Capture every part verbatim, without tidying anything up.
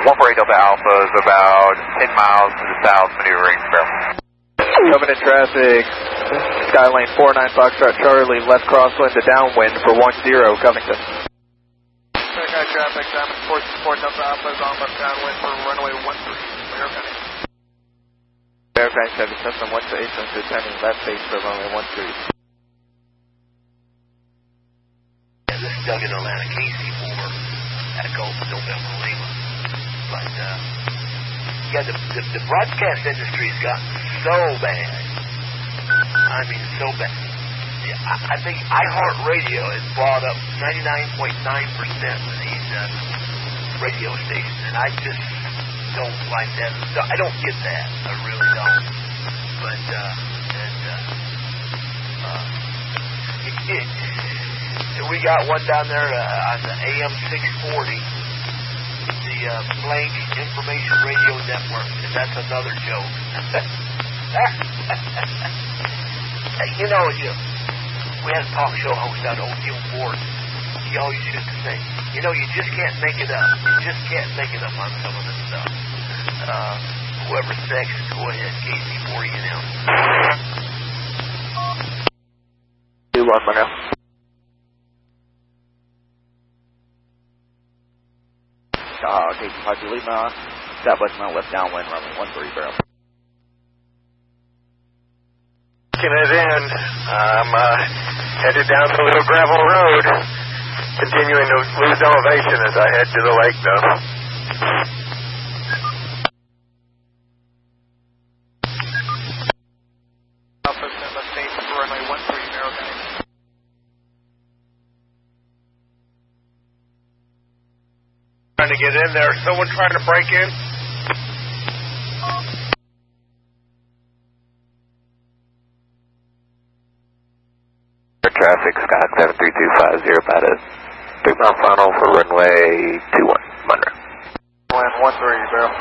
one four eight Delta Alpha is about ten miles to the south, maneuvering Sparrow. Coming in traffic, Skylane four nine Foxtrot Charlie, left crosswind to downwind for one zero, Covington. Sky traffic, Diamond four four Delta Alpha is on left downwind for runway one three, Fairbanks. Fairbanks Heavy Cessna one two eight, descending left base for runway one three. Yeah, this is Doug in Atlanta, K C four, Echo November Lima. But, uh, yeah, the, the, the broadcast industry's gotten so bad. I mean, so bad. Yeah, I, I think iHeartRadio has brought up ninety-nine point nine percent of these uh, radio stations, and I just don't like that. I don't get that. I really don't. But, uh, and, uh, uh, it, it, we got one down there uh, on the A M six forty, the uh, Blank Information Radio Network, and that's another joke. You know, you, we had a talk show host out old Gil Ford. He always used to say, you know, you just can't make it up. You just can't make it up on some of this stuff. Uh, whoever's next, go ahead, K C four E N L. two one Monroe. Uh, K C five Lima, Southwest Mount left downwind, runway one three, Barrel. Taking it in, I'm uh, headed down the little gravel road, continuing to lose elevation as I head to the lake, though. Alpha Cinema State for runway one three, Fairbanks. Trying to get in there. Someone trying to break in? Traffic, Scott seven three two five zero, about a three mile final for runway two one, Monroe. Land one three, Barrel.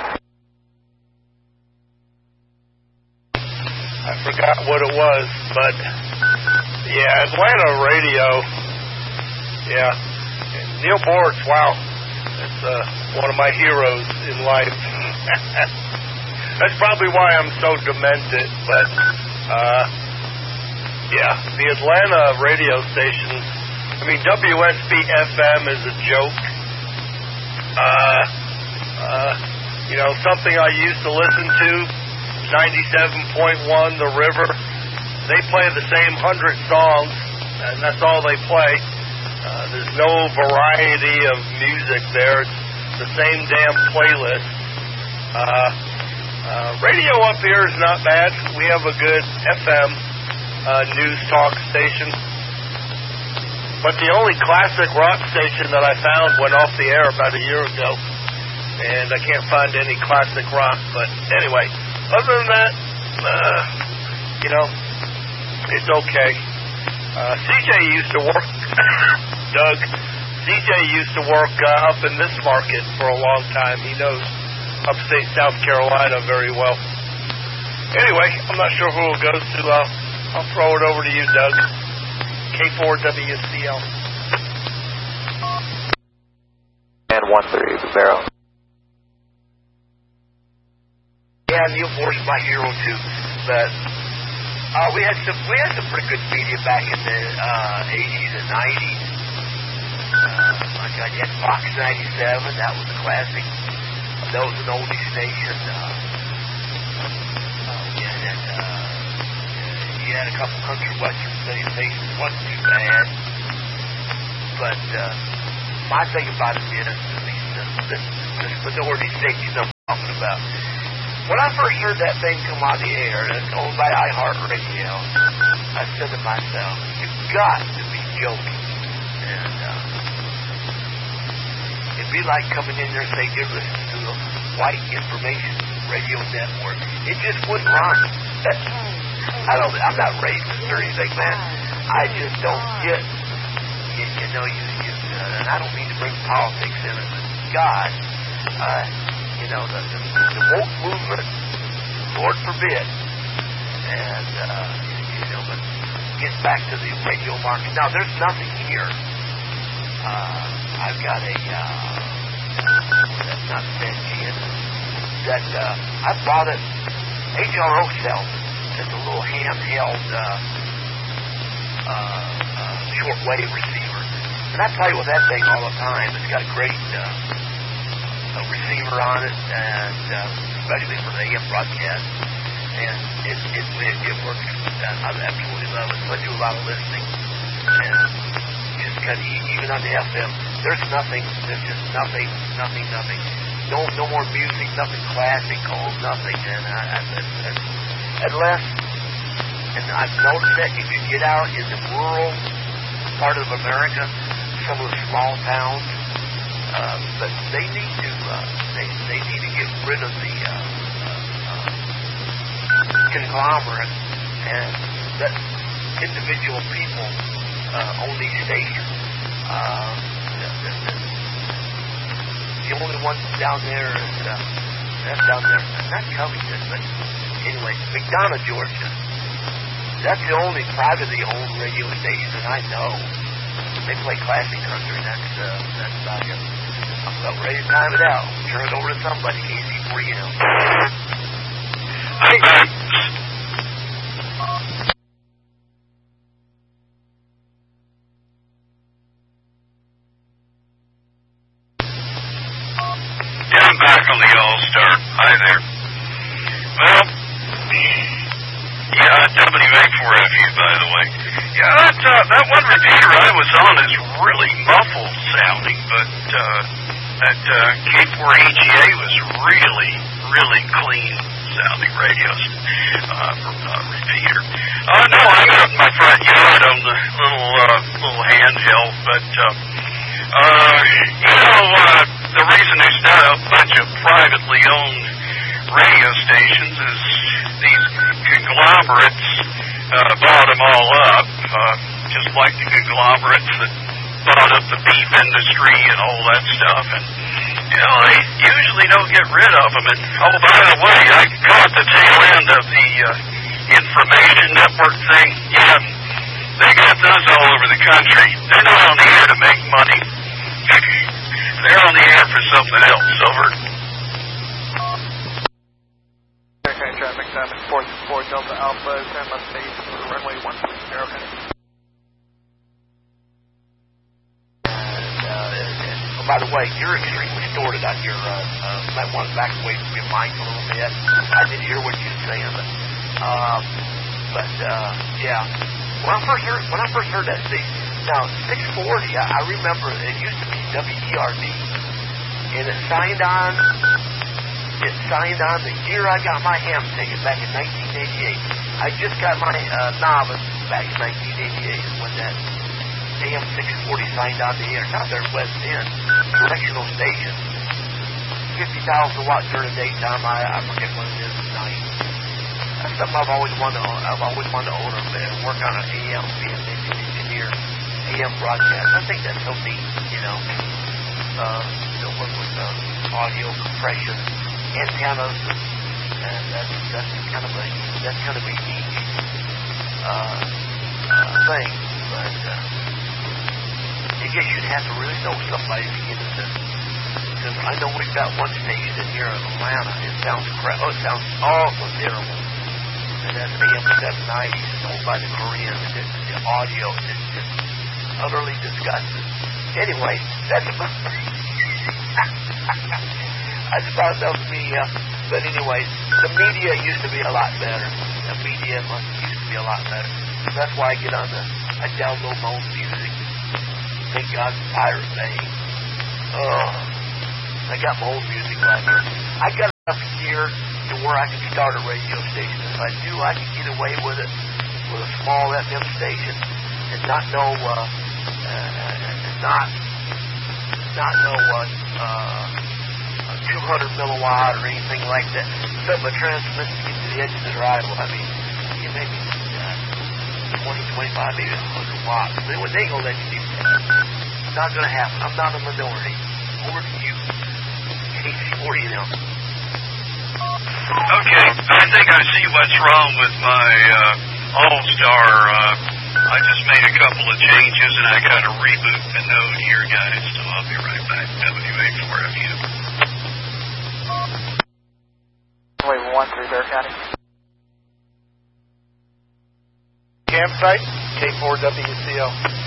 I forgot what it was, but yeah, Atlanta radio. Yeah, and Neil Boortz, wow, that's uh, one of my heroes in life. That's probably why I'm so demented, but uh, yeah, the Atlanta radio stations. I mean, W S B F M is a joke. Uh, uh, you know, something I used to listen to, ninety-seven point one, The River. They play the same hundred songs, and that's all they play. Uh, there's no variety of music there. It's the same damn playlist. Uh, uh, radio up here is not bad. We have a good F M uh, news talk station. But the only classic rock station that I found went off the air about a year ago. And I can't find any classic rock. But anyway, other than that, uh, you know, it's okay. Uh, C J used to work, Doug, C J used to work uh, up in this market for a long time. He knows upstate South Carolina very well. Anyway, I'm not sure who it goes to. Uh, I'll throw it over to you, Doug. K four W C L. And one three, Barrel. Yeah, Neil Boortz is my hero too. But uh, we had some we had some pretty good media back in the uh, eighties and nineties. Uh, my God, you had Fox ninety-seven. That was a classic. That was an oldie station. Uh, uh, we had uh, you had a couple country western stations. Wasn't too bad. But uh, my thing about it is these uh, this, this minority stations I'm talking about. When I first heard that thing come on the air, and it's owned by iHeartRadio, I said to myself, you've got to be joking. And uh, it'd be like coming in there and saying, you're listening to the White Information Radio Network. It just wouldn't run. I don't, I'm not racist or anything, man. I just don't get, you, you know, you, you uh, and I don't mean to bring politics in it, but God, uh, you know, the, the, the woke movement, Lord forbid, and, uh, you know, but get back to the radio market. Now, there's nothing here. Uh, I've got a, uh, not sentient, that uh, I bought it, H R O sells it. It's a little handheld uh, uh, uh, shortwave receiver. And I play with that thing all the time. It's got a great uh, a receiver on it, and uh, especially for the A M broadcast. And it it, it, it works. I absolutely love it. So I do a lot of listening. And just kind of, even on the F M, there's nothing, there's just nothing, nothing, nothing. No no more music, nothing classical, nothing. And I, I, I, unless, and I've noticed that if you get out in the rural part of America, some of the small towns, uh, but they need to, uh, they they need to get rid of the uh, uh, conglomerate and let individual people uh, own these stations. Uh, the, the, the, the only one down there is uh, that's down there, not Covington, but anyway, McDonough, Georgia. That's the only privately owned radio station that I know. They play classic country. That's uh, that's about it. I'm about ready to time it out. Turn it over to somebody. Easy for you. Hey, man. Yeah, I'm back on the All-Star. Hi there. Well, yeah, W A four F U, by the way. Yeah, that, uh, that one repeater I was on is really muffled sounding, but uh, that uh, K four E G A was really, really clean sounding radios uh, from uh, repeater. Uh, no, I'm out in my front yard on the little uh, little handheld, but uh, uh, you know, uh, the reason there's not a bunch of privately owned radio stations is these conglomerates uh, bought them all up, uh, just like the conglomerates that bought up the beef industry and all that stuff. And, you know, they usually don't get rid of them. And, oh, by the way, I caught the tail end of the uh, information network thing. Yeah, they got those all over the country. They're not on the air to make money. They're on the air for something else. Over. Okay, traffic time is four four Delta Alpha, San Luis State, runway one three zero. Okay. And, uh, and, oh, by the way, you're extremely distorted on your, uh, uh, you might want to back away from your mic a little bit. I didn't hear what you were saying, but, um, but, uh, yeah. When I first heard, when I first heard that, see, now, six forty, I, I remember it used to be W E R D, and it signed on, it signed on the year I got my ham ticket back in nineteen eighty-eight. I just got my uh, novice back in nineteen eighty-eight when that A M six forty signed on the air. Now they're West End, correctional station, fifty thousand watt during the daytime. I, I forget what it is at night. That's something I've always wanted to own. I've always wanted to own and work on an A M, be an engineer, A M broadcast. I think that's so neat, you know. Uh, you know, work with uh, audio compression, antennas, and that's that's kind of a that's kind of a unique uh, uh, thing. But uh, I guess you'd have to really know somebody to get into this. Because I know we've got one station in here in Atlanta. It sounds cra- oh, it sounds awful terrible. And that's A M seven ninety. It's owned by the Koreans. It's, the audio is just utterly disgusting. Anyway, that's about that's about enough for me. Uh, but anyway, the media used to be a lot better. The media must used to be a lot better. So that's why I get on the, I download my own music. Thank God for Pirate Bay. Oh, I got my own music library. I got enough gear to where I can start a radio station. If I do, I can get away with it with a small F M station and not know, uh, uh, not, not know what, uh, two hundred milliwatt or anything like that. Something a transmit to get to the edge of the driveway. I mean, you maybe uh, twenty, twenty-five, maybe one hundred watts. They, they ain't gonna let you do that. It's not gonna happen. I'm not a minority. Over to you. K C forty now. Okay, I think I see what's wrong with my uh, All-Star. Uh, I just made a couple of changes, and I got to reboot the node here, guys, so I'll be right back. W A four F U. three Bear County. Campsite, K four W C L.